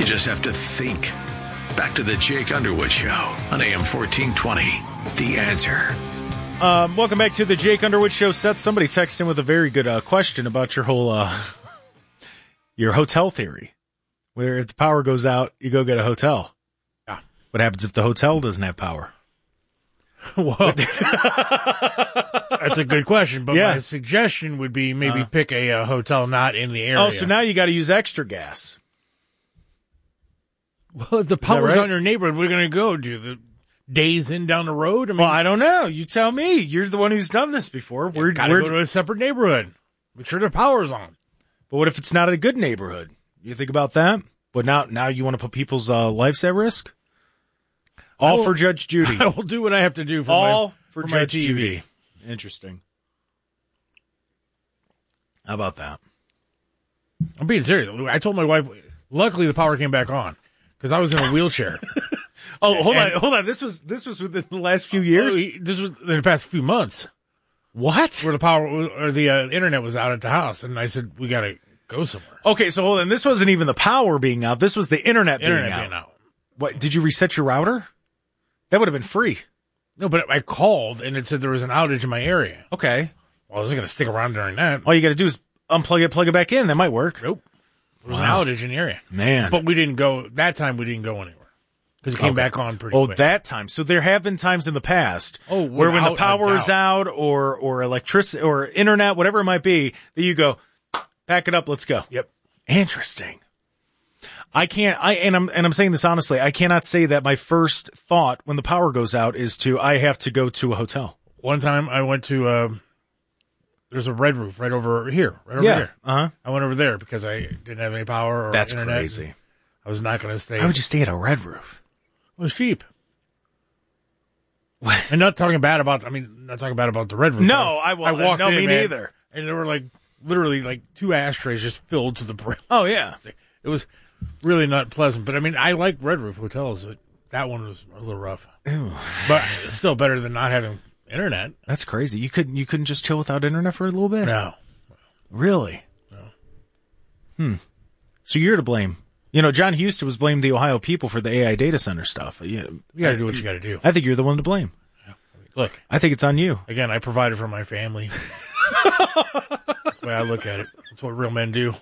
just have to think. Back to the Jake Underwood Show on AM 1420. The Answer. Welcome back to the Jake Underwood Show. Seth, somebody texted in with a very good question about your whole your hotel theory, where if the power goes out, you go get a hotel. Yeah. What happens if the hotel doesn't have power? Well, that's a good question, but Yeah. my suggestion would be maybe pick a hotel not in the area. Oh, so now you got to use extra gas. Well, if the power's right? on your neighborhood, we're going to go do the days in down the road. I mean, Well, I don't know. You tell me. You're the one who's done this before. we're got to go to a separate neighborhood. Make sure the power's on. But what if it's not a good neighborhood? You think about that? But now you want to put people's lives at risk? All for Judge Judy. I will do what I have to do for All for for my Judge TV. Judy. Interesting. How about that? I'm being serious. I told my wife, luckily the power came back on because I was in a wheelchair. Oh, hold on. This was within the last few years? This was in the past few months. What? Where the power or the internet was out at the house, and I said we got to go somewhere. Okay, so hold on. This wasn't even the power being out. This was the internet being out. What? Did you reset your router? That would have been free. No, but I called and it said there was an outage in my area. Okay. Well, I wasn't going to stick around during that. All you got to do is unplug it, plug it back in. That might work. Nope. There was an outage in the area. Man. But we didn't go, that time we didn't go anywhere. Because it came back on pretty quick. That time. So there have been times in the past where when the without power a is doubt. out or electricity or internet, whatever it might be, that you go, pack it up, let's go. Yep. Interesting. I'm saying this honestly, I cannot say that my first thought when the power goes out is I have to go to a hotel. One time I went to, there's a Red Roof right over here. Here. Uh-huh. I went over there because I didn't have any power or That's internet. crazy. I was not going to stay. Why would you stay at a Red Roof? It was cheap. And not talking bad about the Red Roof. No, I walked in, me man, neither. And there were literally two ashtrays just filled to the brim. Oh, yeah. It was really not pleasant. But I mean, I like Red Roof hotels. That one was a little rough. Ew. But it's still better than not having internet. That's crazy. You couldn't just chill without internet for a little bit? No. Really? No. So you're to blame. You know, John Houston was blaming the Ohio people for the AI data center stuff. You got to do what you got to do. I think you're the one to blame. Yeah. Look. I think it's on you. Again, I provided for my family. That's the way I look at it. That's what real men do.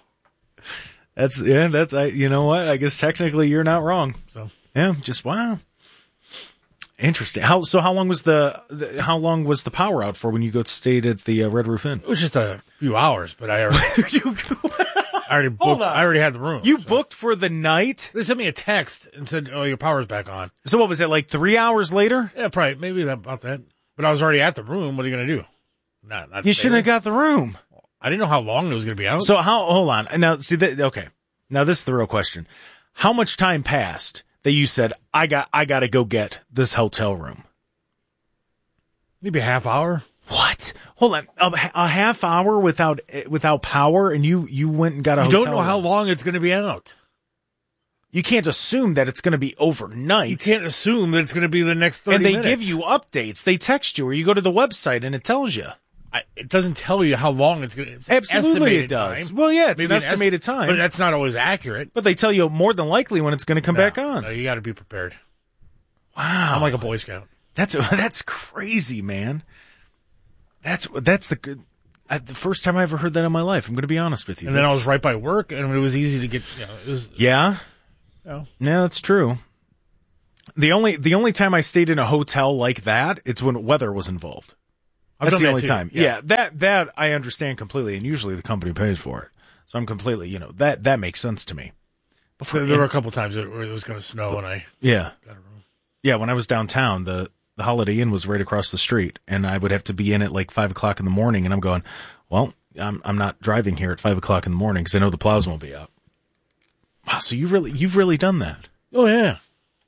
You know what? I guess technically you're not wrong. So yeah, just wow. Interesting. How long was the power out for when you stayed at the Red Roof Inn? It was just a few hours, but I already booked. I already had the room. You booked for the night? They sent me a text and said, "Oh, your power's back on." So what was it, like 3 hours later? Yeah, probably maybe about that. But I was already at the room. What are you going to do? Not you shouldn't have got the room. I didn't know how long it was going to be out. So hold on. Now, see that, okay. Now this is the real question. How much time passed that you said, I got to go get this hotel room? Maybe a half hour. What? Hold on. A half hour without power and you went and got a hotel room? You don't know how long it's going to be out. You can't assume that it's going to be overnight. You can't assume that it's going to be the next 30 minutes. And they give you updates. They text you or you go to the website and it tells you. It doesn't tell you how long it's going to. Absolutely it does. Time. Well, yeah, it's Maybe an estimated time. But that's not always accurate. But they tell you more than likely when it's going to come back on. No, you got to be prepared. Wow. I'm like a Boy Scout. That's crazy, man. That's the first time I ever heard that in my life. I'm going to be honest with you. And then I was right by work, and it was easy to get. Yeah. Yeah, that's true. The only time I stayed in a hotel like that, it's when weather was involved. That's the only time. Yeah, that I understand completely, and usually the company pays for it. So I'm completely, that makes sense to me. There were a couple times where it was going to snow, and I got a room. Yeah, when I was downtown, the Holiday Inn was right across the street, and I would have to be in at like 5 o'clock in the morning, and I'm going, well, I'm not driving here at 5 o'clock in the morning because I know the plows won't be out. Wow, so you've really done that? Oh yeah.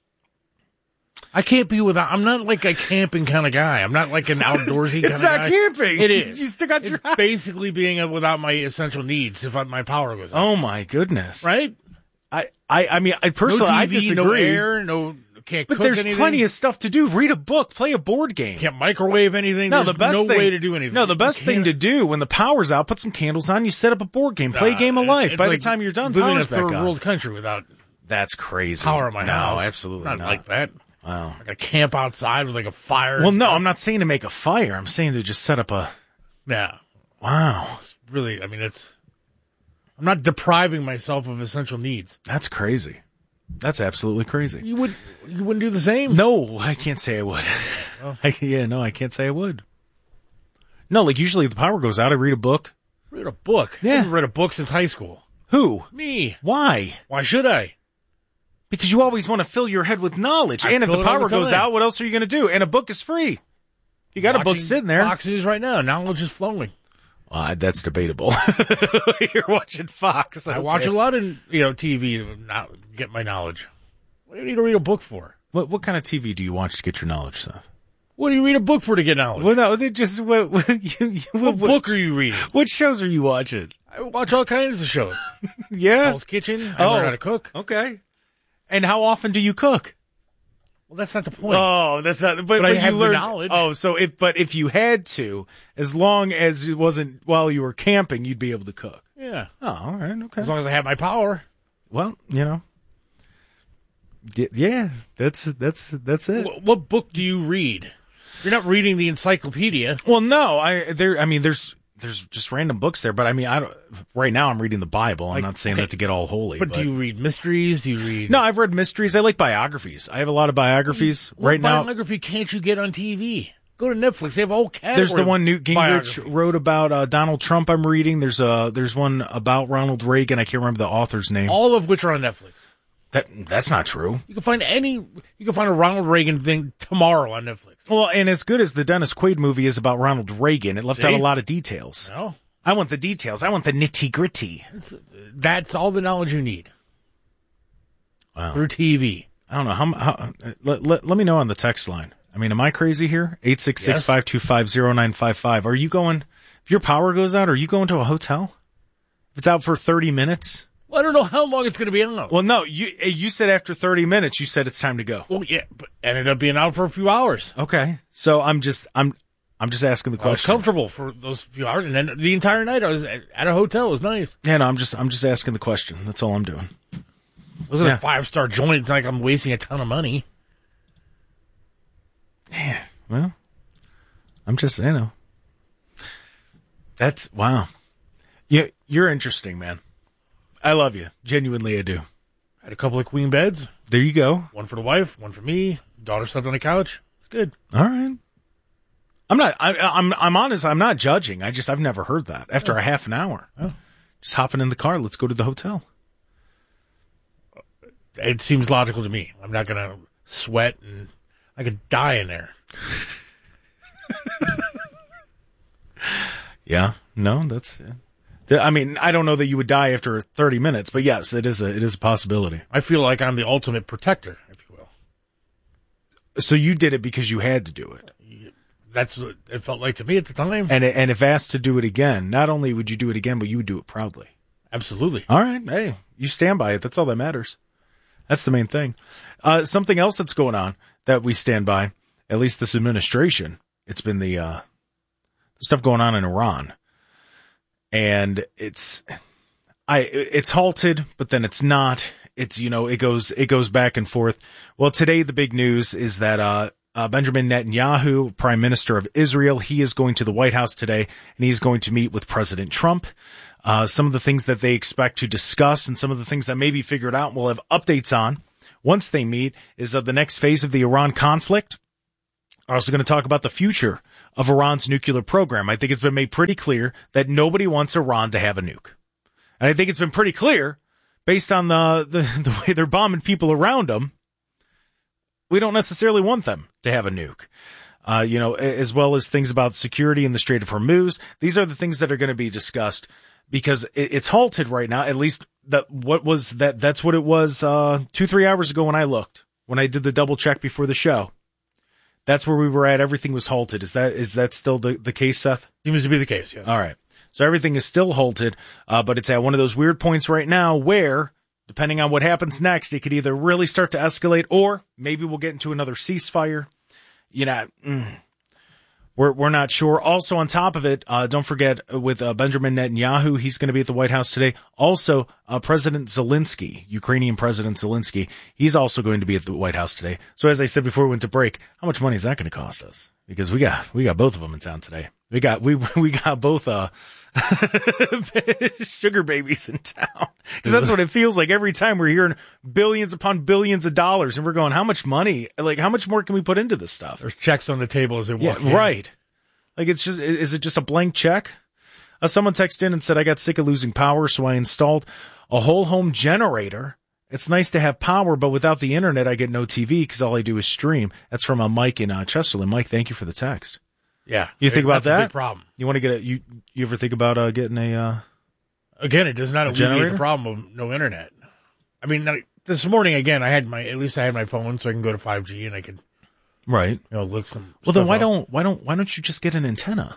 I can't be without. I'm not like a camping kind of guy. I'm not like an outdoorsy kind of guy. It's not camping. It is. You still got your house. Basically being without my essential needs if my power goes out. Oh my goodness! Right? I mean, I personally, no TV, I disagree. No air, can't but cook there's anything. plenty of stuff to do. Read a book, play a board game. Can't microwave anything. No, there's the best no thing, way to do anything. No, the best thing to do when the power's out, put some candles on. You set up a board game, play a game of life. By the time you're done, living in power's a back third on. world country without That's crazy. Power in my house. No, absolutely not. Like that. Wow. I gotta camp outside with like a fire. Well, no, I'm not saying to make a fire. I'm saying to just set up a... Yeah. Wow. It's really, I mean, I'm not depriving myself of essential needs. That's crazy. That's absolutely crazy. You wouldn't do the same? No, I can't say I would. Oh. I can't say I would. No, like usually if the power goes out, I read a book. Read a book? Yeah. I haven't read a book since high school. Who? Me. Why? Why should I? Because you always want to fill your head with knowledge. And if the power goes out, what else are you going to do? And a book is free. You got a book sitting there. Fox News right now. Knowledge is flowing. That's debatable. You're watching Fox. I watch a lot of TV to get my knowledge. What do you need to read a book for? What kind of TV do you watch to get your knowledge, Seth? What do you read a book for to get knowledge? Well, no, they just what book are you reading? What shows are you watching? I watch all kinds of shows. Yeah, Hell's Kitchen. I learn how to cook. Okay. And how often do you cook? Well, that's not the point. Oh, that's not. But I have you the knowledge. Oh, so if you had to, as long as it wasn't while you were camping, you'd be able to cook. Yeah. Oh, all right, okay. As long as I have my power. Well, yeah, that's it. What book do you read? You're not reading the encyclopedia. Well, no, there's just random books there, but I mean, right now I'm reading the Bible. I'm not saying that to get all holy. But do you read mysteries? Do you read? No, I've read mysteries. I like biographies. I have a lot of biographies right now. What biography can't you get on TV? Go to Netflix. They have a whole category. There's the one Newt Gingrich wrote about Donald Trump. I'm reading. There's one about Ronald Reagan. I can't remember the author's name. All of which are on Netflix. That's not true. You can find a Ronald Reagan thing tomorrow on Netflix. Well, and as good as the Dennis Quaid movie is about Ronald Reagan, it left out a lot of details. No. I want the details. I want the nitty-gritty. That's all the knowledge you need. Wow. Through TV. I don't know. How let me know on the text line. I mean, am I crazy here? 866-525-0955. Are you going, if your power goes out, are you going to a hotel? If it's out for 30 minutes? Well, I don't know how long it's going to be out. Well, no, you said after 30 minutes, you said it's time to go. Well, yeah, but ended up being out for a few hours. Okay. So I'm just asking the question. I was comfortable for those few hours, and then the entire night I was at a hotel. It was nice. Yeah, no, I'm just asking the question. That's all I'm doing. It wasn't a 5-star joint. It's not like I'm wasting a ton of money. Yeah, well, I'm just, that's, wow. Yeah, you're interesting, man. I love you. Genuinely, I do. I had a couple of queen beds. There you go. One for the wife, one for me. Daughter slept on the couch. It's good. All right. I'm honest. I'm not judging. I've never heard that after a half an hour. Oh. Just hopping in the car. Let's go to the hotel. It seems logical to me. I'm not going to sweat and I could die in there. Yeah. No, that's it. I mean, I don't know that you would die after 30 minutes, but yes, it is a possibility. I feel like I'm the ultimate protector, if you will. So you did it because you had to do it. That's what it felt like to me at the time. And if asked to do it again, not only would you do it again, but you would do it proudly. Absolutely. All right. Hey, you stand by it. That's all that matters. That's the main thing. Something else that's going on that we stand by, at least this administration, it's been the stuff going on in Iran. And it's halted, but then it's not. It's, it goes back and forth. Well, today the big news is that Benjamin Netanyahu, Prime Minister of Israel, he is going to the White House today, and he's going to meet with President Trump. Some of the things that they expect to discuss and some of the things that may be figured out, we'll have updates on once they meet, is the next phase of the Iran conflict. We're also going to talk about the future of Iran's nuclear program. I think it's been made pretty clear that nobody wants Iran to have a nuke. And I think it's been pretty clear, based on the way they're bombing people around them, we don't necessarily want them to have a nuke. As well as things about security in the Strait of Hormuz. These are the things that are going to be discussed because it's halted right now. At least that's what it was 2-3 hours ago when I looked, when I did the double check before the show. That's where we were at. Everything was halted. Is that still the case, Seth? Seems to be the case, yeah. All right. So everything is still halted, but it's at one of those weird points right now where, depending on what happens next, it could either really start to escalate or maybe we'll get into another ceasefire. We're not sure. Also, on top of it, don't forget with Benjamin Netanyahu, he's going to be at the White House today. Also, President Zelensky, Ukrainian President Zelensky, he's also going to be at the White House today. So as I said before we went to break, how much money is that going to cost us? Because we got both of them in town today. We got both sugar babies in town. Because that's what it feels like every time we're hearing billions upon billions of dollars, and we're going, how much money? Like, how much more can we put into this stuff? There's checks on the table as they walk in. Right. Like, is it just a blank check? Someone texted in and said, I got sick of losing power, so I installed a whole home generator. It's nice to have power, but without the internet, I get no TV because all I do is stream. That's from Mike in Chesterland. Mike, thank you for the text. Yeah. You think about that? That's a big problem. You want to get you ever think about getting a Again, it does not alleviate generator? the problem of no internet. I mean, this morning, again, I had my phone so I can go to 5G and I could, right. Look some Well, then why up. don't you just get an antenna?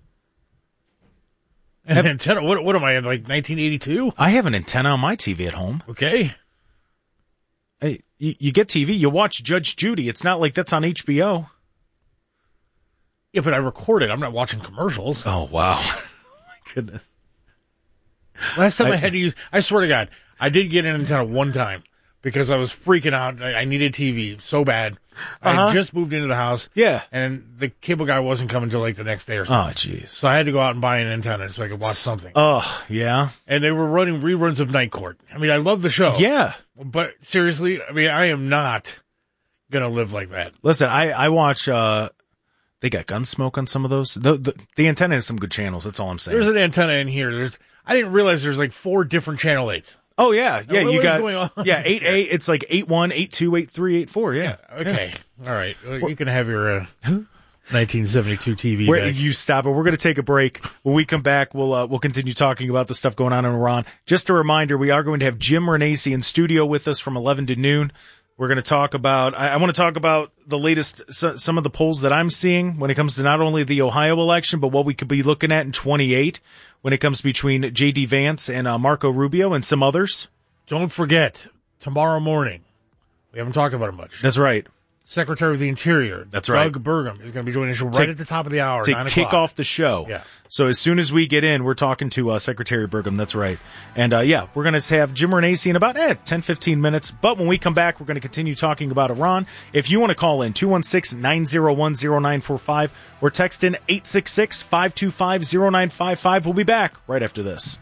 An antenna? What am I in, like 1982? I have an antenna on my TV at home. Okay. Hey, you get TV, you watch Judge Judy. It's not like that's on HBO. Yeah, but I record it. I'm not watching commercials. Oh, wow. My goodness. Last time I had to use, I swear to God, I did get an antenna one time because I was freaking out. I needed TV so bad. I had just moved into the house. Yeah. And the cable guy wasn't coming until like the next day or something. Oh, jeez. So I had to go out and buy an antenna so I could watch something. Oh, yeah. And they were running reruns of Night Court. I mean, I love the show. Yeah. But seriously, I mean, I am not going to live like that. Listen, I watch, they got Gunsmoke on some of those. The antenna has some good channels. That's all I'm saying. There's an antenna in here. I didn't realize there's like 4 different channel 8s. Oh, yeah. Yeah, what you is got, going on? Yeah, 8A, it's like 8-1, 8-2, 8-3, 8-4, yeah. Okay. Yeah. All right. Well, you can have your 1972 TV back. You stop it. We're going to take a break. When we come back, we'll continue talking about the stuff going on in Iran. Just a reminder, we are going to have Jim Renacci in studio with us from 11 to noon. We're going to talk about, I want to talk about the latest, some of the polls that I'm seeing when it comes to not only the Ohio election, but what we could be looking at in 28 when it comes between J.D. Vance and Marco Rubio and some others. Don't forget, tomorrow morning, we haven't talked about it much. That's right. Secretary of the Interior, that's right, Doug Burgum, is going to be joining us right at the top of the hour, to 9 kick o'clock. off the show. Yeah. So as soon as we get in, we're talking to Secretary Burgum. That's right. And we're going to have Jim Renacci in about 10-15 minutes. But when we come back, we're going to continue talking about Iran. If you want to call in, 216-901-0945 or text in 866-525-0955. We'll be back right after this.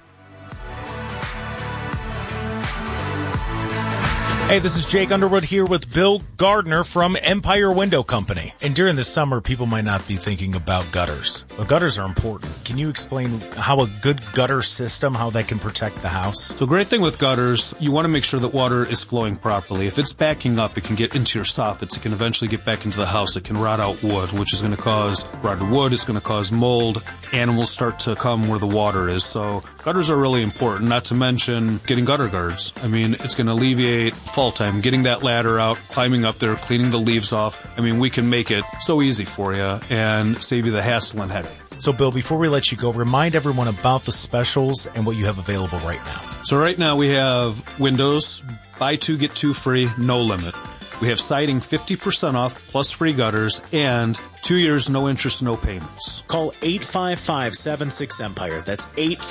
Hey, this is Jake Underwood here with Bill Gardner from Empire Window Company. And during the summer, people might not be thinking about gutters. But gutters are important. Can you explain how a good gutter system, how that can protect the house? So the great thing with gutters, you want to make sure that water is flowing properly. If it's backing up, it can get into your soffits. It can eventually get back into the house. It can rot out wood, which is going to cause rotted wood. It's going to cause mold. Animals start to come where the water is. So gutters are really important, not to mention getting gutter guards. I mean, it's going to alleviate fall time, getting that ladder out, climbing up there, cleaning the leaves off. I mean, we can make it so easy for you and save you the hassle and headache. So, Bill, before we let you go, remind everyone about the specials and what you have available right now. So right now we have windows, buy 2, get 2 free, no limit. We have siding 50% off plus free gutters and 2 years, no interest, no payments. Call 855-76-EMPIRE. That's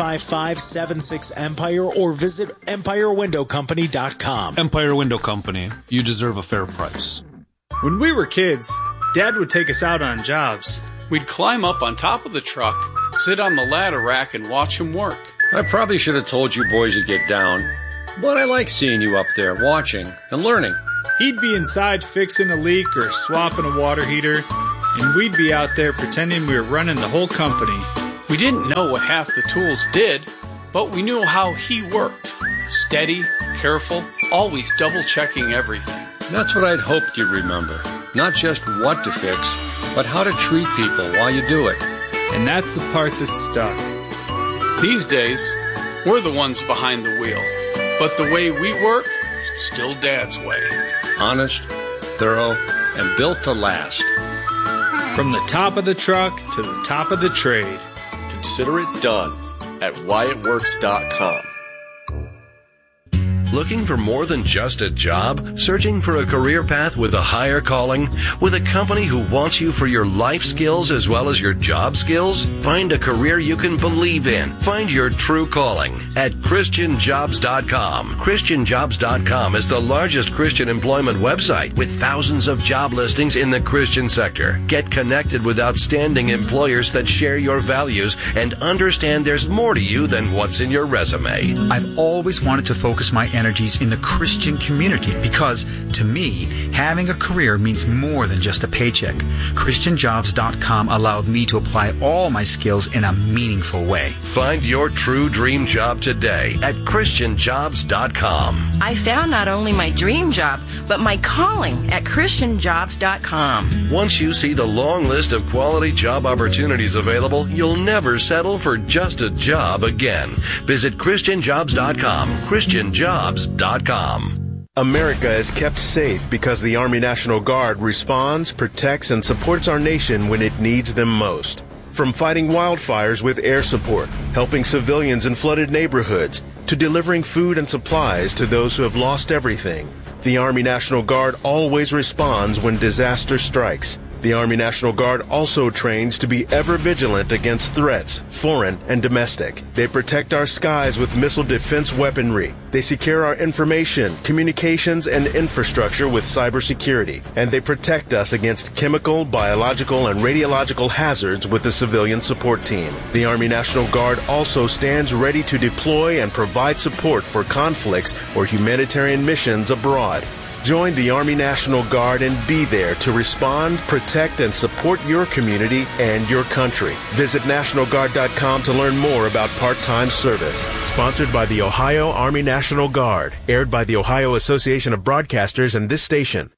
855-76-EMPIRE or visit EmpireWindowCompany.com. Empire Window Company. You deserve a fair price. When we were kids, Dad would take us out on jobs. We'd climb up on top of the truck, sit on the ladder rack, and watch him work. I probably should have told you boys to get down, but I like seeing you up there watching and learning. He'd be inside fixing a leak or swapping a water heater, and we'd be out there pretending we were running the whole company. We didn't know what half the tools did, but we knew how he worked. Steady, careful, always double-checking everything. That's what I'd hoped you'd remember. Not just what to fix, but how to treat people while you do it. And that's the part that stuck. These days, we're the ones behind the wheel. But the way we work, still Dad's way. Honest, thorough, and built to last. From the top of the truck to the top of the trade. Consider it done at WyattWorks.com. looking for more than just a job? Searching for a career path with a higher calling? With a company who wants you for your life skills as well as your job skills? Find a career you can believe in. Find your true calling at ChristianJobs.com. ChristianJobs.com is the largest Christian employment website with thousands of job listings in the Christian sector. Get connected with outstanding employers that share your values and understand there's more to you than what's in your resume. I've always wanted to focus my energies in the Christian community because, to me, having a career means more than just a paycheck. ChristianJobs.com allowed me to apply all my skills in a meaningful way. Find your true dream job today at ChristianJobs.com. I found not only my dream job, but my calling at ChristianJobs.com. Once you see the long list of quality job opportunities available, you'll never settle for just a job again. Visit ChristianJobs.com. ChristianJobs.com. America is kept safe because the Army National Guard responds, protects, and supports our nation when it needs them most. From fighting wildfires with air support, helping civilians in flooded neighborhoods, to delivering food and supplies to those who have lost everything, the Army National Guard always responds when disaster strikes. The Army National Guard also trains to be ever vigilant against threats, foreign and domestic. They protect our skies with missile defense weaponry. They secure our information, communications, and infrastructure with cybersecurity. And they protect us against chemical, biological, and radiological hazards with the civilian support team. The Army National Guard also stands ready to deploy and provide support for conflicts or humanitarian missions abroad. Join the Army National Guard and be there to respond, protect, and support your community and your country. Visit NationalGuard.com to learn more about part-time service. Sponsored by the Ohio Army National Guard. Aired by the Ohio Association of Broadcasters and this station.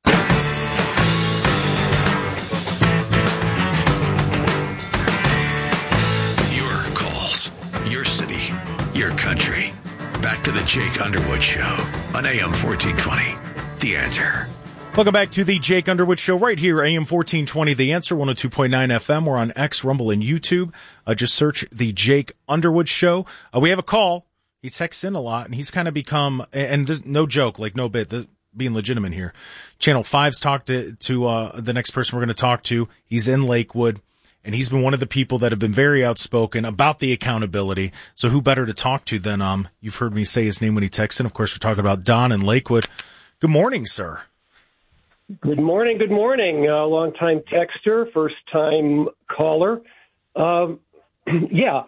Your calls, your city, your country. Back to the Jake Underwood Show on AM 1420. The Answer. Welcome back to the Jake Underwood Show right here, AM 1420, The Answer, 102.9 FM. We're on X, Rumble, and YouTube. Just search the Jake Underwood Show. We have a call. He texts in a lot, and he's kind of become, and this, no joke, like no bit, being legitimate here. Channel 5's talked to the next person we're going to talk to. He's in Lakewood, and he's been one of the people that have been very outspoken about the accountability. So who better to talk to than, you've heard me say his name when he texts in. Of course, we're talking about Don in Lakewood. Good morning, sir. Good morning. Good morning. Long-time texter, first-time caller. Yeah,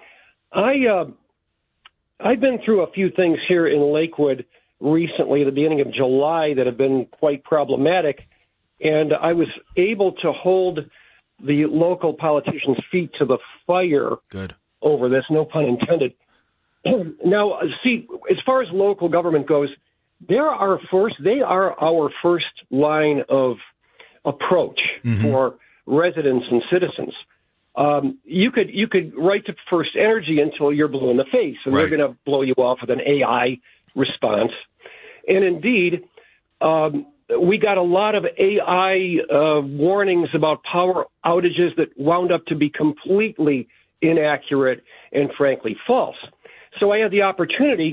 I've been through a few things here in Lakewood recently, at the beginning of July, that have been quite problematic, and I was able to hold the local politicians' feet to the fire. Good. Over this, no pun intended. Now, see, as far as local government goes, they are our first line of approach for residents and citizens. You could write to First Energy until you're blue in the face, and they're going to blow you off with an AI response. And indeed, we got a lot of AI warnings about power outages that wound up to be completely inaccurate and frankly false. So I had the opportunity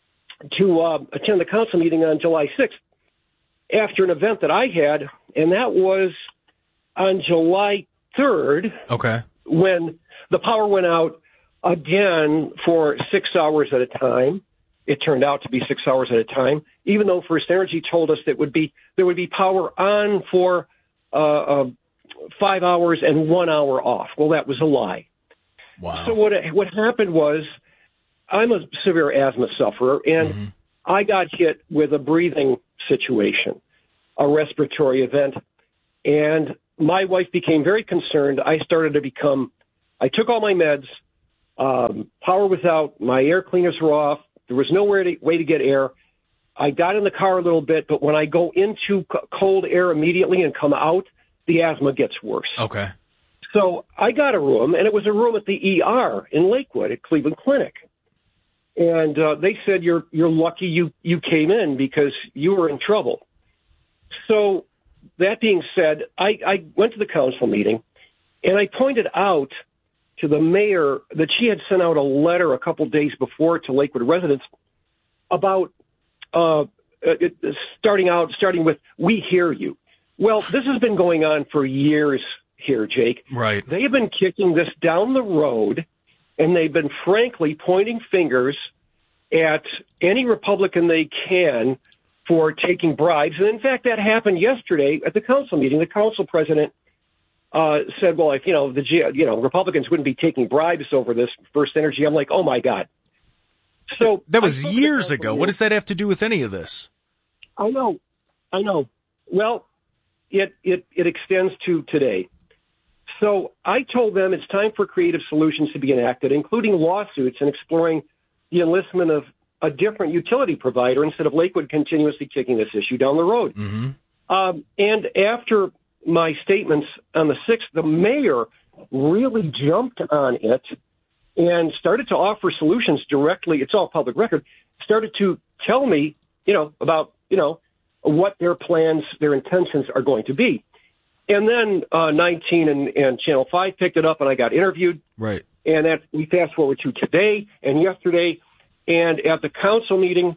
to attend the council meeting on July 6th after an event that I had, and that was on July 3rd. Okay. When the power went out again for 6 hours at a time. It turned out to be 6 hours at a time, even though First Energy told us that there would be power on for 5 hours and 1 hour off. Well, that was a lie. Wow. So what happened was, I'm a severe asthma sufferer, and I got hit with a breathing situation, a respiratory event, and my wife became very concerned. I took all my meds, power was out, my air cleaners were off, there was no way to get air. I got in the car a little bit, but when I go into cold air immediately and come out, the asthma gets worse. Okay. So I got a room, and it was a room at the ER in Lakewood at Cleveland Clinic. And they said, you're lucky you came in because you were in trouble. So that being said, I went to the council meeting, and I pointed out to the mayor that she had sent out a letter a couple days before to Lakewood residents about starting with, we hear you. Well, this has been going on for years here, Jake. Right. They've been kicking this down the road, and they've been frankly pointing fingers at any Republican they can for taking bribes. And in fact, that happened yesterday at the council meeting. The council president said, well, if, Republicans wouldn't be taking bribes over this First Energy. I'm like, oh my God. So that was years ago. What does that have to do with any of this? I know. Well, it extends to today. So I told them it's time for creative solutions to be enacted, including lawsuits and exploring the enlistment of a different utility provider instead of Lakewood continuously kicking this issue down the road. Mm-hmm. And after my statements on the 6th, the mayor really jumped on it and started to offer solutions directly. It's all public record. Started to tell me, about, what their plans, their intentions are going to be. And then 19 and Channel 5 picked it up, and I got interviewed. Right. And that we fast forward to today and yesterday. And at the council meeting,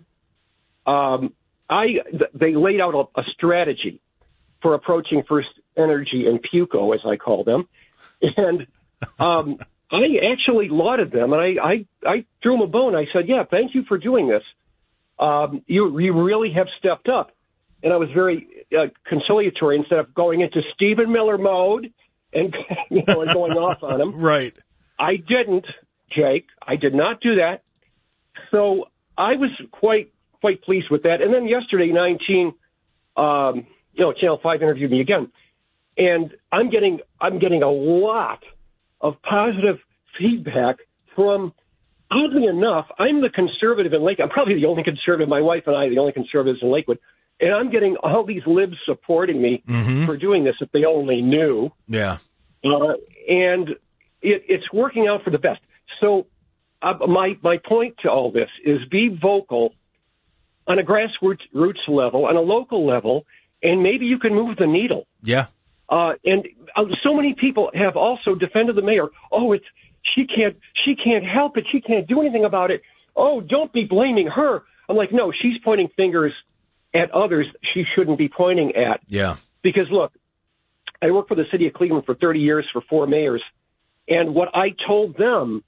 they laid out a strategy for approaching First Energy and PUCO, as I call them. And I actually lauded them, and I threw them a bone. I said, yeah, thank you for doing this. You really have stepped up. And I was very conciliatory instead of going into Stephen Miller mode and, and going off on him. Right. I didn't, Jake. I did not do that. So I was quite pleased with that. And then yesterday, 19, Channel 5 interviewed me again. And I'm getting a lot of positive feedback from, oddly enough, I'm the conservative in Lakewood. I'm probably the only conservative, my wife and I are the only conservatives in Lakewood. And I'm getting all these libs supporting me for doing this if they only knew. Yeah. And it's working out for the best. So my point to all this is be vocal on a grassroots level, on a local level, and maybe you can move the needle. Yeah. And so many people have also defended the mayor. Oh, she can't help it. She can't do anything about it. Oh, don't be blaming her. I'm like, no, she's pointing fingers at others she shouldn't be pointing at. Yeah. Because, look, I worked for the city of Cleveland for 30 years for 4 mayors, and what I told them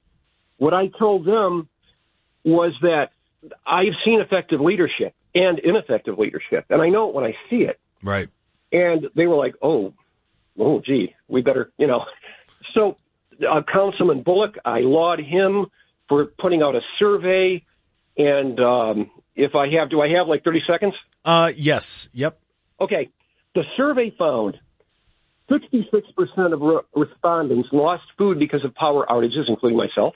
was that I've seen effective leadership and ineffective leadership, and I know it when I see it. Right. And they were like, oh, gee, we better, So Councilman Bullock, I laud him for putting out a survey, and do I have like 30 seconds? Yes. Yep. Okay. The survey found 66% of respondents lost food because of power outages, including myself.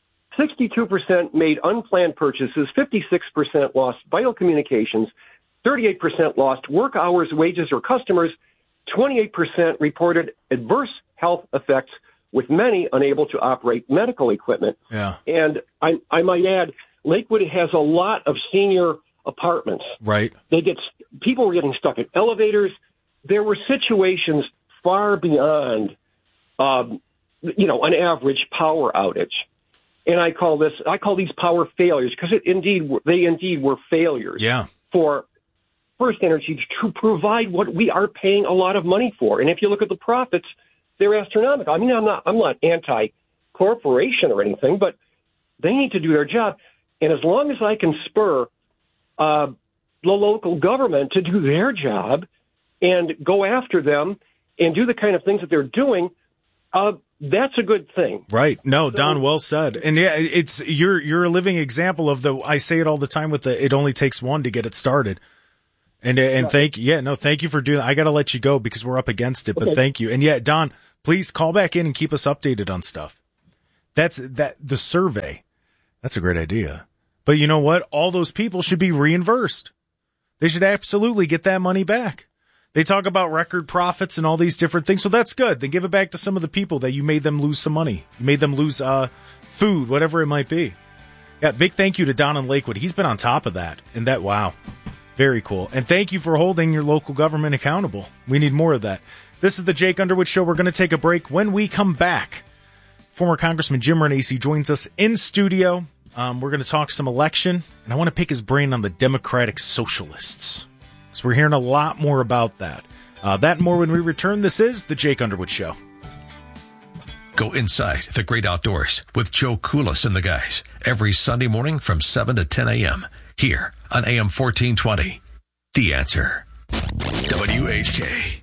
62% made unplanned purchases. 56% lost vital communications. 38% lost work hours, wages, or customers. 28% reported adverse health effects, with many unable to operate medical equipment. Yeah. And I might add, Lakewood has a lot of senior apartments. Right. People were getting stuck in elevators. There were situations far beyond, an average power outage. And I call these power failures because they indeed were failures. Yeah. For First Energy to provide what we are paying a lot of money for. And if you look at the profits, they're astronomical. I mean, I'm not anti-corporation or anything, but they need to do their job. And as long as I can spur the local government to do their job and go after them and do the kind of things that they're doing, that's a good thing. Right. No, Don, well said. And yeah, you're a living example of I say it all the time with it only takes one to get it started. And thank you for doing that. I got to let you go because we're up against it, but thank you. And yeah, Don, please call back in and keep us updated on stuff. The survey. That's a great idea. But you know what? All those people should be reimbursed. They should absolutely get that money back. They talk about record profits and all these different things. So that's good. Then give it back to some of the people that you made them lose some money. You made them lose food, whatever it might be. Yeah, big thank you to Don in Lakewood. He's been on top of that. And wow. Very cool. And thank you for holding your local government accountable. We need more of that. This is the Jake Underwood Show. We're going to take a break. When we come back, former Congressman Jim Renacci joins us in studio. We're going to talk some election, and I want to pick his brain on the Democratic Socialists. So we're hearing a lot more about that. That and more when we return. This is The Jake Underwood Show. Go inside the great outdoors with Joe Koulis and the guys every Sunday morning from 7 to 10 a.m. here on AM 1420. The Answer. WHK,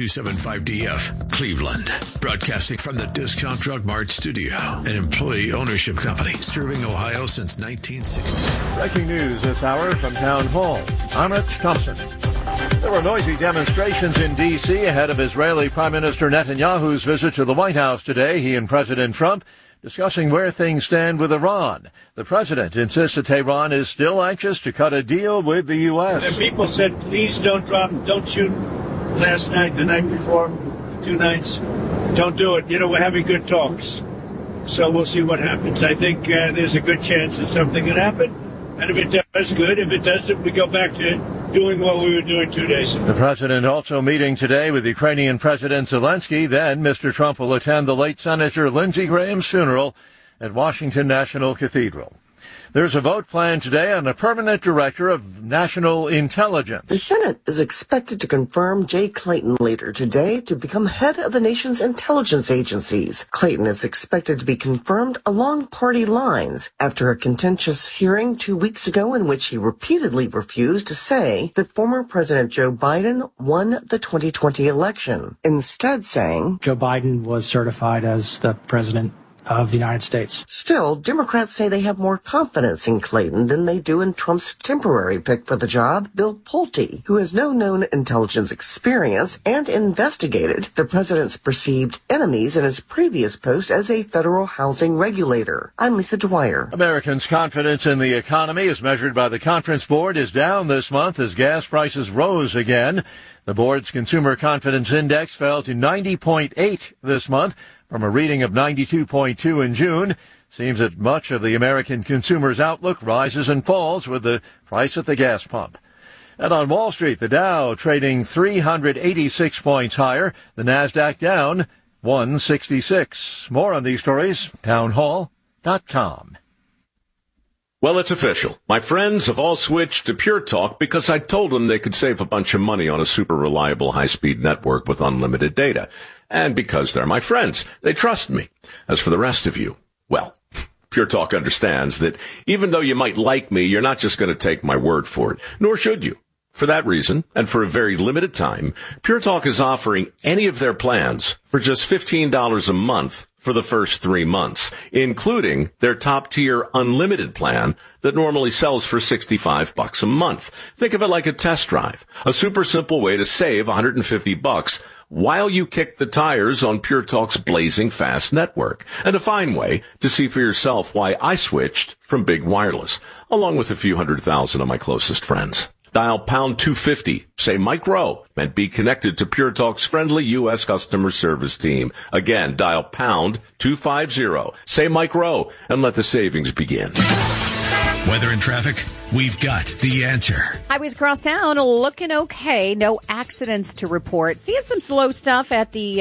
W275DF, Cleveland. Broadcasting from the Discount Drug Mart studio, an employee ownership company serving Ohio since 1960. Breaking news this hour from Town Hall. I'm Rich Thompson. There were noisy demonstrations in D.C. ahead of Israeli Prime Minister Netanyahu's visit to the White House today. He and President Trump discussing where things stand with Iran. The president insists that Tehran is still anxious to cut a deal with the U.S. The people said, please don't shoot last night, the night before, 2 nights. Don't do it. You know, we're having good talks. So we'll see what happens. I think there's a good chance that something can happen. And if it does, good. If it doesn't, we go back to doing what we were doing 2 days ago. The president also meeting today with Ukrainian President Zelensky. Then Mr. Trump will attend the late Senator Lindsey Graham's funeral at Washington National Cathedral. There's a vote planned today on a permanent director of national intelligence. The Senate is expected to confirm Jay Clayton later today to become head of the nation's intelligence agencies. Clayton is expected to be confirmed along party lines after a contentious hearing 2 weeks ago in which he repeatedly refused to say that former President Joe Biden won the 2020 election, instead saying Joe Biden was certified as the president of the United States. Still, Democrats say they have more confidence in Clayton than they do in Trump's temporary pick for the job, Bill Pulte, who has no known intelligence experience and investigated the president's perceived enemies in his previous post as a federal housing regulator. I'm Lisa Dwyer. Americans' confidence in the economy, as measured by the Conference Board, is down this month as gas prices rose again. The board's Consumer Confidence Index fell to 90.8 this month, from a reading of 92.2 in June. Seems that much of the American consumer's outlook rises and falls with the price at the gas pump. And on Wall Street, the Dow trading 386 points higher, the Nasdaq down 166. More on these stories, townhall.com. Well, it's official. My friends have all switched to Pure Talk because I told them they could save a bunch of money on a super reliable high-speed network with unlimited data. And because they're my friends, they trust me. As for the rest of you, well, Pure Talk understands that even though you might like me, you're not just going to take my word for it, nor should you. For that reason, and for a very limited time, Pure Talk is offering any of their plans for just $15 a month for the first 3 months, including their top-tier unlimited plan that normally sells for $65 a month. Think of it like a test drive, a super simple way to save $150 while you kick the tires on Pure Talk's blazing fast network, and a fine way to see for yourself why I switched from big wireless, along with a few 100,000 of my closest friends. Dial pound 250, say Mike Rowe, and be connected to Pure Talk's friendly U.S. customer service team. Again, dial pound 250, say Mike Rowe, and let the savings begin. Weather and traffic, we've got the answer. Highways across town looking okay. No accidents to report. Seeing some slow stuff at the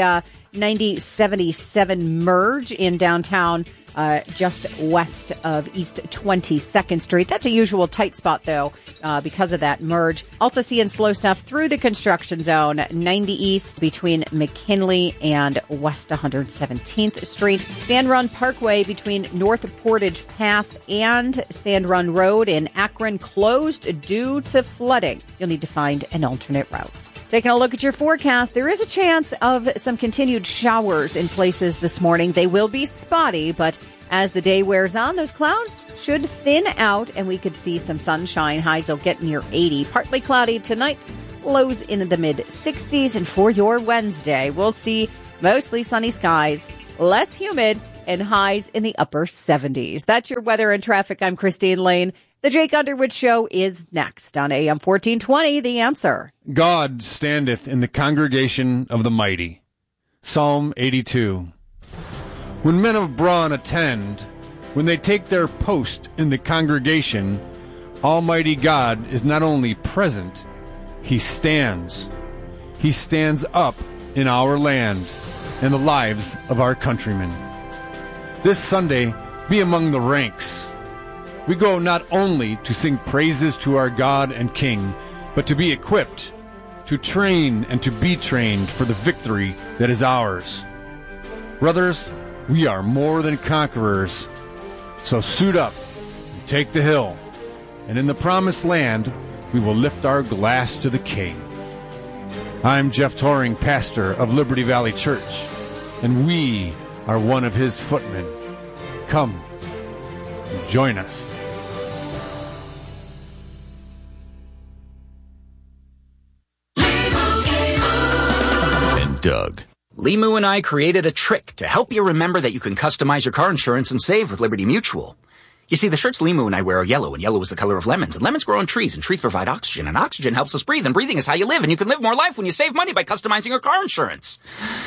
9077 merge in downtown, just west of East 22nd Street. That's a usual tight spot, though, because of that merge. Also seeing slow stuff through the construction zone, 90 East between McKinley and West 117th Street. Sand Run Parkway between North Portage Path and Sand Run Road in Akron closed due to flooding. You'll need to find an alternate route. Taking a look at your forecast, there is a chance of some continued showers in places this morning. They will be spotty, but as the day wears on, those clouds should thin out and we could see some sunshine. Highs will get near 80. Partly cloudy tonight, lows in the mid-60s. And for your Wednesday, we'll see mostly sunny skies, less humid, and highs in the upper 70s. That's your weather and traffic. I'm Christine Lane. The Jake Underwood Show is next on AM 1420, The Answer. God standeth in the congregation of the mighty. Psalm 82. When men of brawn attend, when they take their post in the congregation, Almighty God is not only present, He stands. He stands up in our land and the lives of our countrymen. This Sunday, be among the ranks. We go not only to sing praises to our God and King, but to be equipped, to train and to be trained for the victory that is ours. Brothers, we are more than conquerors. So suit up and take the hill, and in the promised land, we will lift our glass to the King. I'm Jeff Toring, pastor of Liberty Valley Church, and we are one of his footmen. Come and join us. And Doug. Limu and I created a trick to help you remember that you can customize your car insurance and save with Liberty Mutual. You see, the shirts Limu and I wear are yellow, and yellow is the color of lemons, and lemons grow on trees, and trees provide oxygen, and oxygen helps us breathe, and breathing is how you live, and you can live more life when you save money by customizing your car insurance.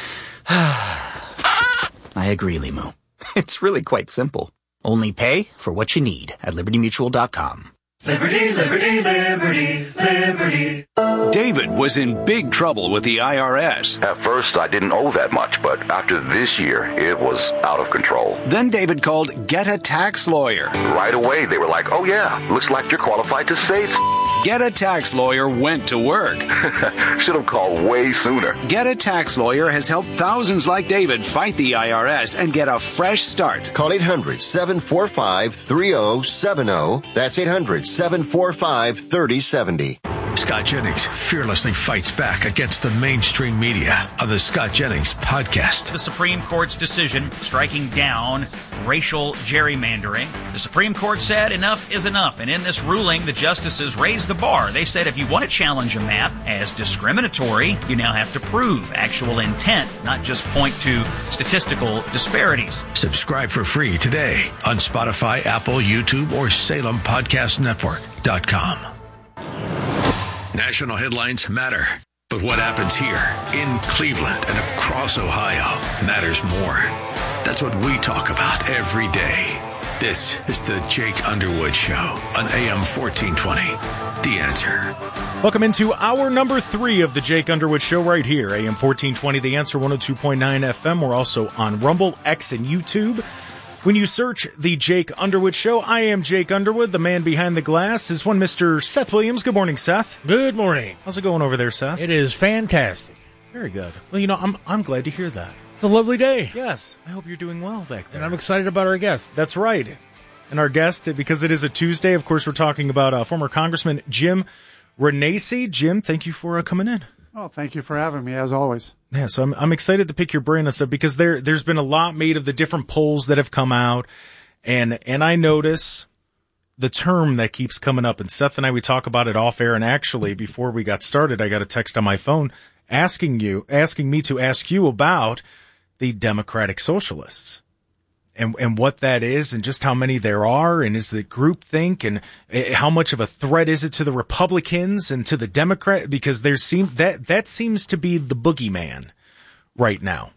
I agree, Limu. It's really quite simple. Only pay for what you need at libertymutual.com. Liberty, liberty, liberty, liberty. David was in big trouble with the IRS. At first, I didn't owe that much, but after this year, it was out of control. Then David called Get a Tax Lawyer. Right away, they were like, oh yeah, looks like you're qualified to save. Get a Tax Lawyer went to work. Should have called way sooner. Get a Tax Lawyer has helped thousands like David fight the IRS and get a fresh start. Call 800-745-3070. That's 800-745-3070. Scott Jennings fearlessly fights back against the mainstream media on the Scott Jennings podcast. The Supreme Court's decision striking down racial gerrymandering. The Supreme Court said enough is enough, and in this ruling, the justices raised the bar. They said if you want to challenge a map as discriminatory, you now have to prove actual intent, not just point to statistical disparities. Subscribe for free today on Spotify, Apple, YouTube, or SalemPodcastNetwork.com. National headlines matter, but what happens here in Cleveland and across Ohio matters more. That's what we talk about every day. This is the Jake Underwood Show on AM 1420. The Answer. Welcome into hour number 3 of the Jake Underwood Show right here, AM 1420, The Answer, 102.9 FM. We're also on Rumble, X, and YouTube. When you search the Jake Underwood Show, I am Jake Underwood. The man behind the glass is one Mr. Seth Williams. Good morning, Seth. Good morning. How's it going over there, Seth? It is fantastic. Very good. Well, I'm glad to hear that. It's a lovely day. Yes. I hope you're doing well back there. And I'm excited about our guest. That's right. And our guest, because it is a Tuesday, of course, we're talking about former Congressman Jim Renacci. Jim, thank you for coming in. Oh, thank you for having me, as always. Yeah, so I'm excited to pick your brain on stuff because there's been a lot made of the different polls that have come out, and I notice the term that keeps coming up. And Seth and I, we talk about it off air. And actually, before we got started, I got a text on my phone asking me to ask you about the Democratic Socialists and what that is, and just how many there are, and is the groupthink, and how much of a threat is it to the Republicans and to the Democrat? Because that seems to be the boogeyman right now.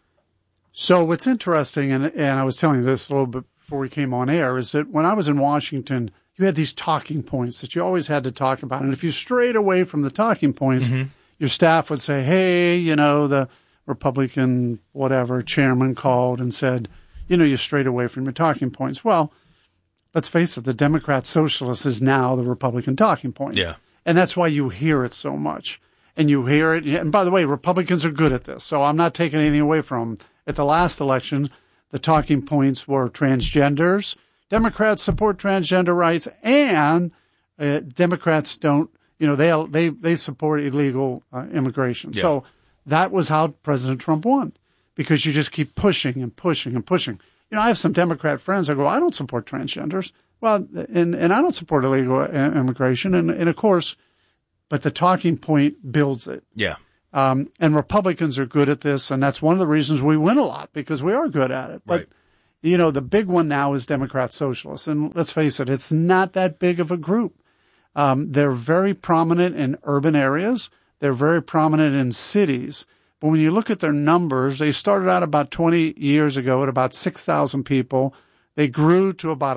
So what's interesting, and I was telling you this a little bit before we came on air, is that when I was in Washington, you had these talking points that you always had to talk about, and if you strayed away from the talking points, your staff would say, "Hey, the Republican whatever chairman called and said, you strayed away from your talking points." Well, let's face it, the Democrat Socialist is now the Republican talking point. Yeah. And that's why you hear it so much. And you hear it. And by the way, Republicans are good at this, so I'm not taking anything away from them. At the last election, the talking points were transgenders. Democrats support transgender rights, and Democrats don't, they support illegal immigration. Yeah. So that was how President Trump won. Because you just keep pushing and pushing and pushing. I have some Democrat friends that go, "I don't support transgenders." Well, and I don't support illegal immigration. And of course, but the talking point builds it. Yeah. And Republicans are good at this. And that's one of the reasons we win a lot, because we are good at it. But, the big one now is Democrat Socialists. And let's face it, it's not that big of a group. They're very prominent in urban areas. They're very prominent in cities. But when you look at their numbers, they started out about 20 years ago at about 6,000 people. They grew to about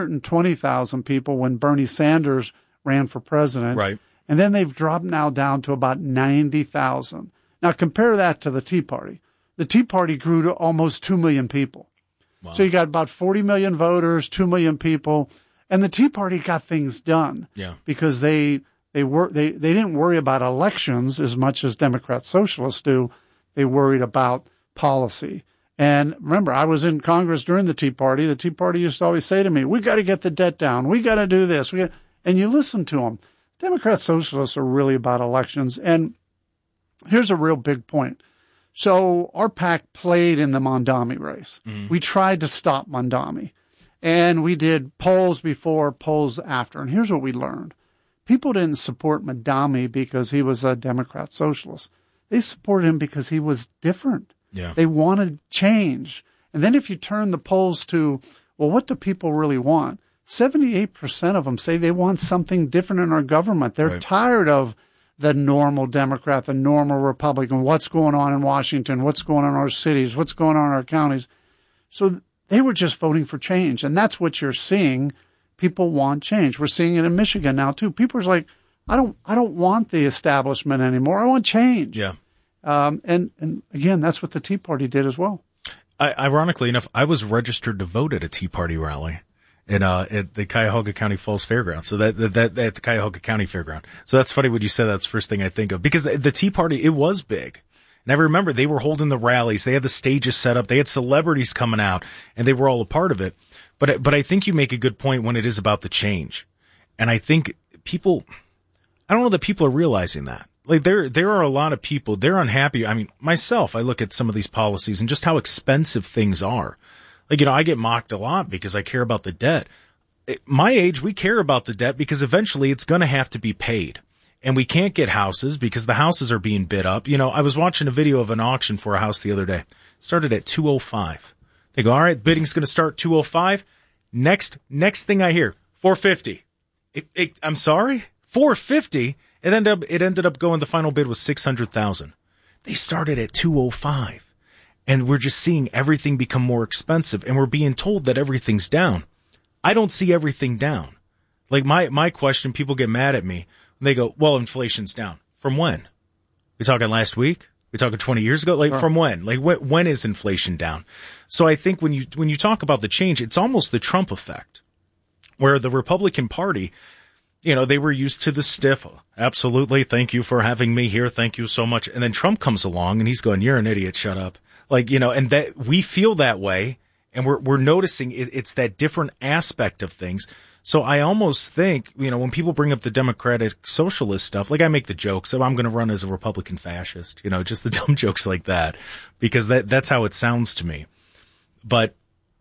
120,000 people when Bernie Sanders ran for president. Right. And then they've dropped now down to about 90,000. Now compare that to the Tea Party. The Tea Party grew to almost 2 million people. Wow. So you got about 40 million voters, 2 million people. And the Tea Party got things done. Yeah. Because they didn't worry about elections as much as Democrat socialists do. They worried about policy. And remember, I was in Congress during the Tea Party. The Tea Party used to always say to me, we got to get the debt down. We got to do this. And you listen to them. Democrat socialists are really about elections. And here's a real big point. So our PAC played in the Mondami race. Mm-hmm. We tried to stop Mondami. And we did polls before, polls after. And here's what we learned. People didn't support Mondami because he was a Democrat socialist. They supported him because he was different. Yeah. They wanted change. And then if you turn the polls to, well, what do people really want? 78% of them say they want something different in our government. They're tired of the normal Democrat, the normal Republican, what's going on in Washington, what's going on in our cities, what's going on in our counties. So they were just voting for change. And that's what you're seeing. People want change. We're seeing it in Michigan now too. People are like, I don't want the establishment anymore. I want change. Yeah. And again, that's what the Tea Party did as well. Ironically enough, I was registered to vote at a Tea Party rally at the Cuyahoga County Falls Fairground. So that at the Cuyahoga County Fairground. So that's funny when you said that's the first thing I think of, because the Tea Party, it was big. And I remember they were holding the rallies. They had the stages set up. They had celebrities coming out, and they were all a part of it. But I think you make a good point when it is about the change. And I think people, I don't know that people are realizing that. Like there are a lot of people, they're unhappy. I mean, myself, I look at some of these policies and just how expensive things are. Like, I get mocked a lot because I care about the debt. At my age, we care about the debt because eventually it's going to have to be paid. And we can't get houses because the houses are being bid up. I was watching a video of an auction for a house the other day. It started at $205. They go, all right, bidding's going to start $205. Next thing I hear, $450. I'm sorry? $450? It ended up going, the final bid was $600,000. They started at $205. And we're just seeing everything become more expensive, and we're being told that everything's down. I don't see everything down. Like my question, people get mad at me. They go, well, inflation's down. From when? We talking last week? We talking 20 years ago? Like, from when? Like, when is inflation down? So I think when you talk about the change, it's almost the Trump effect, where the Republican Party, they were used to the stiff, absolutely, thank you for having me here, thank you so much. And then Trump comes along and he's going, you're an idiot, shut up. Like, and that we feel that way, and we're noticing it's that different aspect of things. So I almost think, when people bring up the Democratic Socialist stuff, like I make the jokes, I'm going to run as a Republican fascist, just the dumb jokes like that, because that's how it sounds to me. But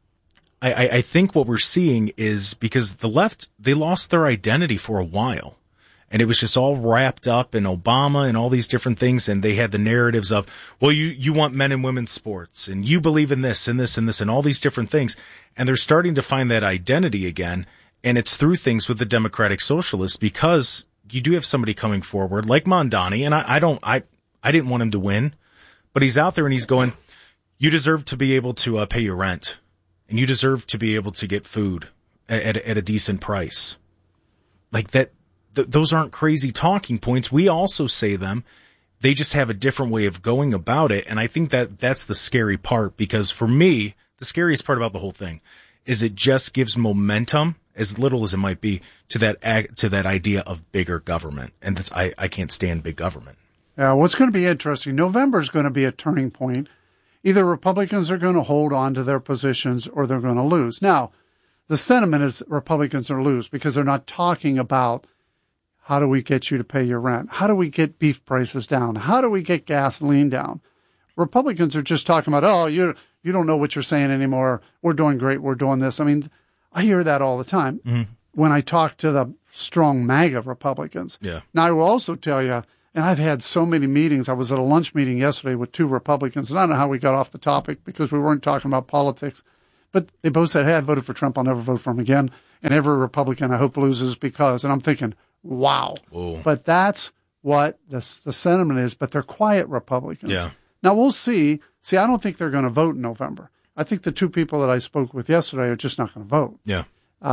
I think what we're seeing is because the left, they lost their identity for a while. And it was just all wrapped up in Obama and all these different things. And they had the narratives of, well, you want men and women's sports, and you believe in this and this and this and all these different things. And they're starting to find that identity again. And it's through things with the Democratic Socialists, because you do have somebody coming forward like Mondani. And I didn't want him to win, but he's out there and he's going, you deserve to be able to pay your rent, and you deserve to be able to get food at a decent price. Like that. Those aren't crazy talking points. We also say them. They just have a different way of going about it. And I think that's the scary part, because for me, the scariest part about the whole thing is it just gives momentum, as little as it might be, to that idea of bigger government. And I can't stand big government. Yeah, what's going to be interesting, November is going to be a turning point. Either Republicans are going to hold on to their positions or they're going to lose. Now, the sentiment is Republicans are lose because they're not talking about, how do we get you to pay your rent? How do we get beef prices down? How do we get gasoline down? Republicans are just talking about, oh, you don't know what you're saying anymore. We're doing great. We're doing this. I mean, I hear that all the time when I talk to the strong MAGA Republicans. Yeah. Now, I will also tell you, and I've had so many meetings. I was at a lunch meeting yesterday with two Republicans, and I don't know how we got off the topic because we weren't talking about politics. But they both said, hey, I voted for Trump. I'll never vote for him again. And every Republican I hope loses because, and I'm thinking, wow. Whoa. But that's what the sentiment is, but they're quiet Republicans. Yeah. Now we'll see. See, I don't think they're going to vote in November. I think the two people that I spoke with yesterday are just not going to vote. Yeah.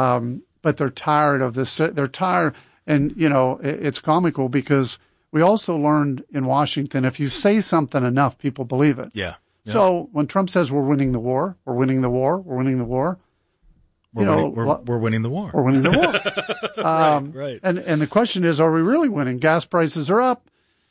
But they're tired of this. They're tired. And, it's comical because we also learned in Washington, if you say something enough, people believe it. Yeah. So when Trump says we're winning the war, we're winning the war, we're winning the war, We're winning the war. We're winning the war. Right. And the question is, are we really winning? Gas prices are up.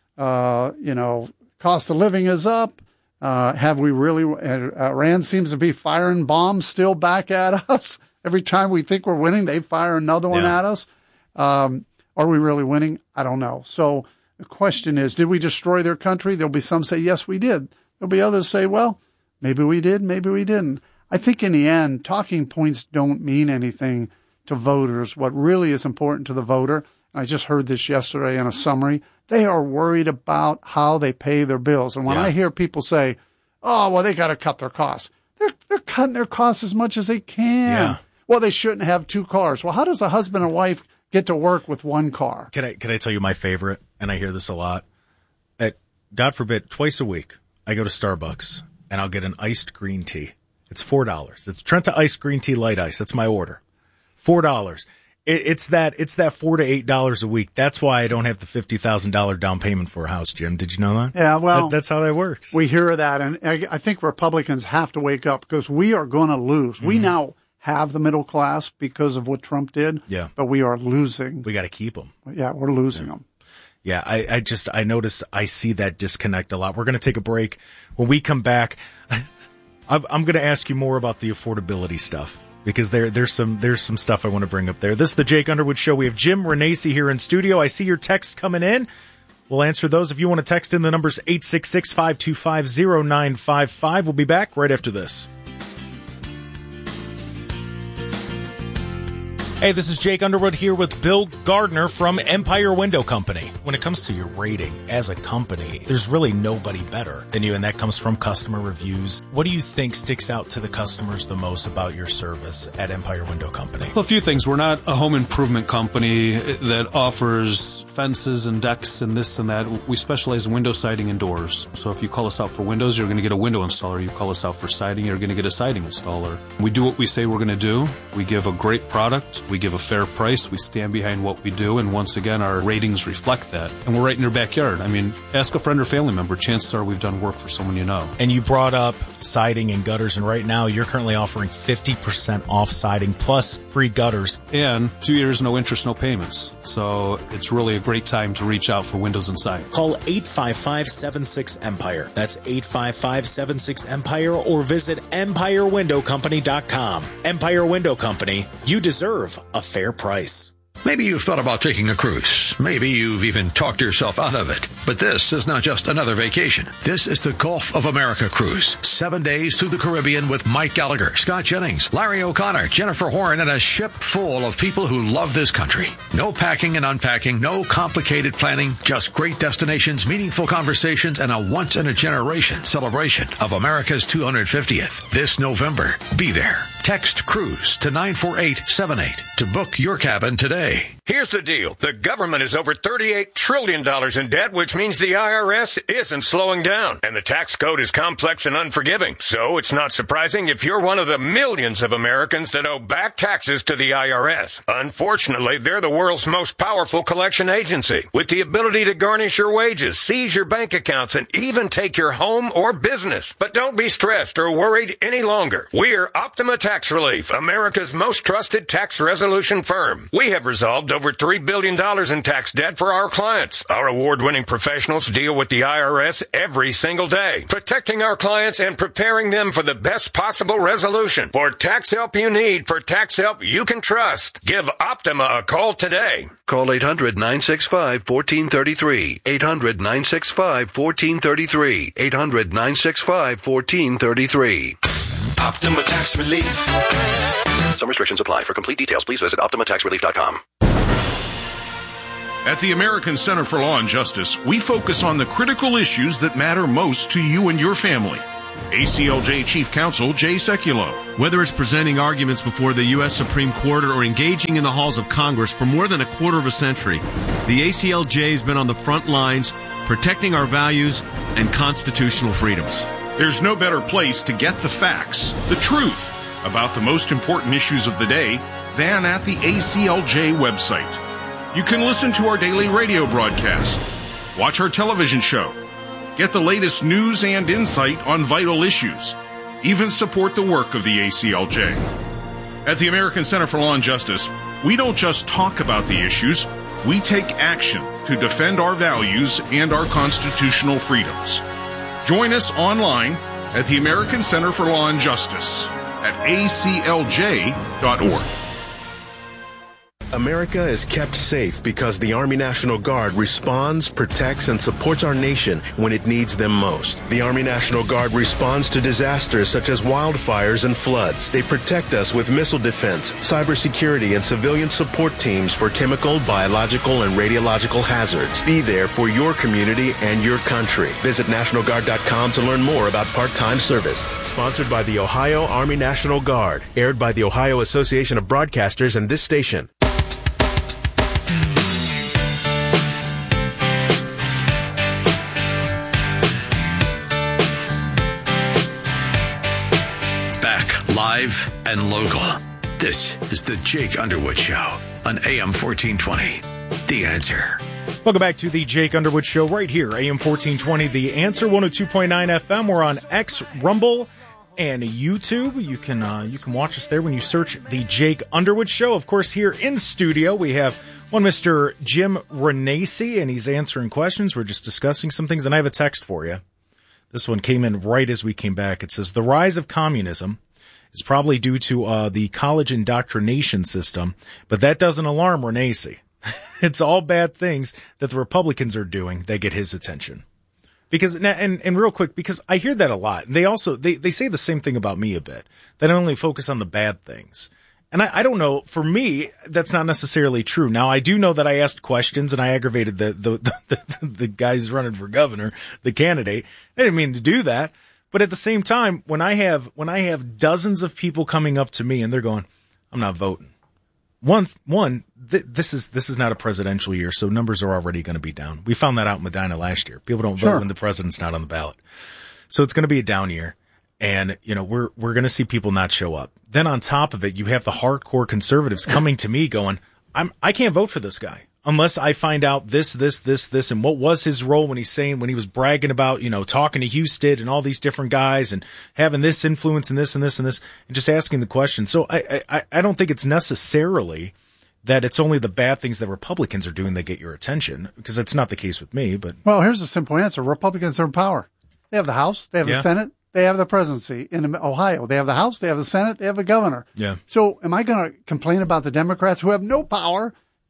Cost of living is up. Have we really? Iran seems to be firing bombs still back at us. Every time we think we're winning, they fire another one at us. Are we really winning? I don't know. So the question is, did we destroy their country? There'll be some say, yes, we did. There'll be others say, well, maybe we did, maybe we didn't. I think in the end, talking points don't mean anything to voters. What really is important to the voter, and I just heard this yesterday in a summary, they are worried about how they pay their bills. And when I hear people say, oh, well, they got to cut their costs, they're cutting their costs as much as they can. Yeah. Well, they shouldn't have two cars. Well, how does a husband and wife get to work with one car? Can I tell you my favorite? And I hear this a lot. God forbid, twice a week, I go to Starbucks and I'll get an iced green tea. It's $4. It's Trenta iced green tea light ice. That's my order. $4. It's that $4 to $8 a week. That's why I don't have the $50,000 down payment for a house, Jim. Did you know that? Yeah, well, that's how that works. We hear that, and I think Republicans have to wake up because we are going to lose. Mm-hmm. We now have the middle class because of what Trump did. Yeah, but we are losing. We got to keep them. Yeah, we're losing them. Yeah, I notice I see that disconnect a lot. We're going to take a break. When we come back, I'm going to ask you more about the affordability stuff because there's some stuff I want to bring up there. This is the Jake Underwood Show. We have Jim Renacci here in studio. I see your text coming in. We'll answer those. If you want to text in, the number's 866-525-0955. We'll be back right after this. Hey, this is Jake Underwood here with Bill Gardner from Empire Window Company. When it comes to your rating as a company, there's really nobody better than you, and that comes from customer reviews. What do you think sticks out to the customers the most about your service at Empire Window Company? Well, a few things. We're not a home improvement company that offers fences and decks and this and that. We specialize in window siding and doors. So if you call us out for windows, you're going to get a window installer. You call us out for siding, you're going to get a siding installer. We do what we say we're going to do. We give a great product. We give a fair price. We stand behind what we do. And once again, our ratings reflect that. And we're right in your backyard. I mean, ask a friend or family member. Chances are we've done work for someone you know. And you brought up siding and gutters. And right now, you're currently offering 50% off siding plus free gutters. And 2 years, no interest, no payments. So it's really a great time to reach out for windows and siding. Call 855-76-EMPIRE. That's 855-76-EMPIRE or visit EmpireWindowCompany.com. Empire Window Company. You deserve a fair price. Maybe you've thought about taking a cruise. Maybe you've even talked yourself out of it. But this is not just another vacation. This is the Gulf of America cruise. 7 days through the Caribbean with Mike Gallagher, Scott Jennings, Larry O'Connor, Jennifer Horn, and a ship full of people who love this country. No packing and unpacking, no complicated planning, just great destinations, meaningful conversations, and a once-in-a-generation celebration of America's 250th. This November, be there. Text CRUISE to 94878 to book your cabin today. Here's the deal. The government is over $38 trillion in debt, which means the IRS isn't slowing down. And the tax code is complex and unforgiving. So it's not surprising if you're one of the millions of Americans that owe back taxes to the IRS. Unfortunately, they're the world's most powerful collection agency, with the ability to garnish your wages, seize your bank accounts, and even take your home or business. But don't be stressed or worried any longer. We're Optima Tax Relief, America's most trusted tax resolution firm. We have resolved over $3 billion in tax debt for our clients. Our award-winning professionals deal with the IRS every single day, protecting our clients and preparing them for the best possible resolution. For tax help you need, for tax help you can trust, give Optima a call today. Call 800-965-1433. 800-965-1433. 800-965-1433. Optima Tax Relief. Some restrictions apply. For complete details, please visit OptimaTaxRelief.com. At the American Center for Law and Justice, we focus on the critical issues that matter most to you and your family. ACLJ Chief Counsel Jay Sekulow. Whether it's presenting arguments before the U.S. Supreme Court or engaging in the halls of Congress for more than a quarter of a century, the ACLJ has been on the front lines protecting our values and constitutional freedoms. There's no better place to get the facts, the truth, about the most important issues of the day than at the ACLJ website. You can listen to our daily radio broadcast, watch our television show, get the latest news and insight on vital issues, even support the work of the ACLJ. At the American Center for Law and Justice, we don't just talk about the issues, we take action to defend our values and our constitutional freedoms. Join us online at the American Center for Law and Justice at aclj.org. America is kept safe because the Army National Guard responds, protects, and supports our nation when it needs them most. The Army National Guard responds to disasters such as wildfires and floods. They protect us with missile defense, cybersecurity, and civilian support teams for chemical, biological, and radiological hazards. Be there for your community and your country. Visit NationalGuard.com to learn more about part-time service. Sponsored by the Ohio Army National Guard. Aired by the Ohio Association of Broadcasters and this station. Live and local. This is the Jake Underwood Show on AM 1420. The Answer. Welcome back to the Jake Underwood Show right here, AM 1420. The Answer, 102.9 FM. We're on X, Rumble, and YouTube. You can watch us there when you search the Jake Underwood Show. Of course, here in studio we have one Mr. Jim Renacci, and he's answering questions. We're just discussing some things, and I have a text for you. This one came in right as we came back. It says, the rise of communism is probably due to the college indoctrination system, but that doesn't alarm Renacci. It's all bad things that the Republicans are doing that get his attention. Because, and real quick, because I hear that a lot. They also, they say the same thing about me a bit. They only focus on the bad things. And I don't know, for me, that's not necessarily true. Now, I do know that I asked questions and I aggravated the guy who's running for governor, the candidate. I didn't mean to do that. But at the same time, when I have dozens of people coming up to me and they're going, I'm not voting. This is not a presidential year, so numbers are already going to be down. We found that out in Medina last year. People don't vote when the president's not on the ballot. So it's going to be a down year. And, we're going to see people not show up. Then on top of it, you have the hardcore conservatives coming to me going, I can't vote for this guy unless I find out this, and what was his role when he was bragging about, talking to Houston and all these different guys and having this influence and this and this and this, and just asking the question. So I don't think it's necessarily that it's only the bad things that Republicans are doing that get your attention, because that's not the case with me. But well, here's a simple answer. Republicans are in power. They have the House, they have the Senate, they have the presidency. In Ohio, they have the House, they have the Senate, they have the governor. Yeah. So am I going to complain about the Democrats who have no power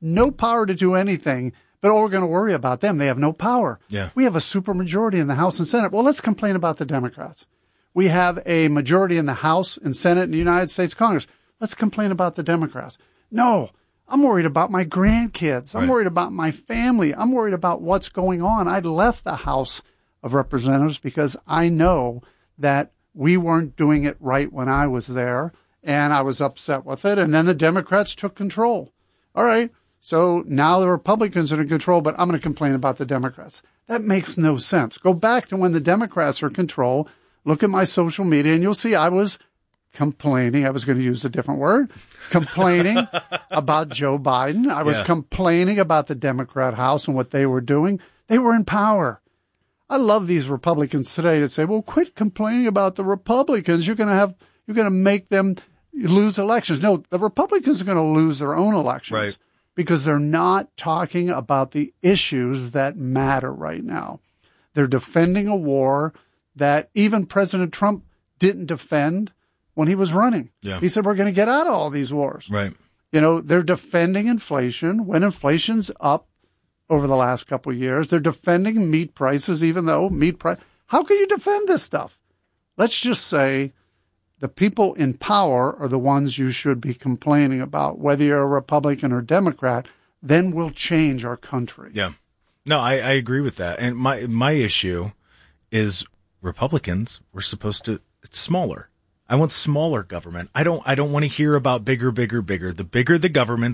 to do anything, but we're going to worry about them? They have no power. Yeah. We have a supermajority in the House and Senate. Well, let's complain about the Democrats. We have a majority in the House and Senate in the United States Congress. Let's complain about the Democrats. No, I'm worried about my grandkids. I'm worried about my family. I'm worried about what's going on. I left the House of Representatives because I know that we weren't doing it right when I was there, and I was upset with it. And then the Democrats took control. All right. So now the Republicans are in control, but I'm going to complain about the Democrats. That makes no sense. Go back to when the Democrats are in control. Look at my social media, and you'll see I was complaining. I was going to use a different word. Complaining about Joe Biden. I was complaining about the Democrat House and what they were doing. They were in power. I love these Republicans today that say, well, quit complaining about the Republicans. You're going to make them lose elections. No, the Republicans are going to lose their own elections. Right. Because they're not talking about the issues that matter right now. They're defending a war that even President Trump didn't defend when he was running. Yeah. He said, we're going to get out of all these wars. Right. They're defending inflation when inflation's up over the last couple of years. They're defending meat prices, even though how can you defend this stuff? Let's just say the people in power are the ones you should be complaining about, whether you're a Republican or Democrat. Then we'll change our country. Yeah. No, I agree with that. And my issue is Republicans were supposed to, it's smaller. I want smaller government. I don't want to hear about bigger. The bigger the government,